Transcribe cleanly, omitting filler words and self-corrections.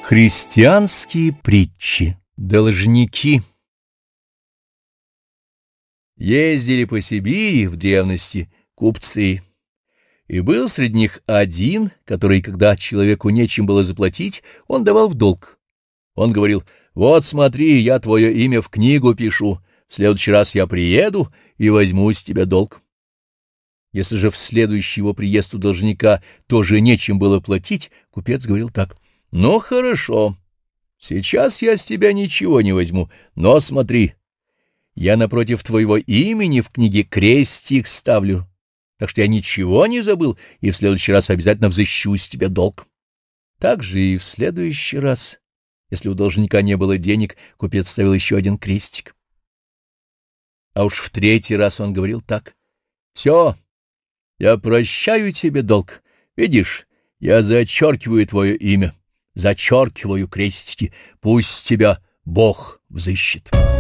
Христианские притчи. Должники. Ездили по Сибири в древности купцы, и был среди них один, который, когда человеку нечем было заплатить, он давал в долг. Он говорил: «Вот смотри, я твое имя в книгу пишу, в следующий раз я приеду и возьму с тебя долг». Если же в следующий его приезд у должника тоже нечем было платить, купец говорил так: «Ну, хорошо, сейчас я с тебя ничего не возьму, но смотри, я напротив твоего имени в книге крестик ставлю, так что я ничего не забыл и в следующий раз обязательно взыщу с тебя долг». Так же и в следующий раз, если у должника не было денег, купец ставил еще один крестик. А уж в третий раз он говорил так: «Все, я прощаю тебе долг. Видишь, я зачеркиваю твое имя, зачеркиваю крестики. Пусть тебя Бог взыщет».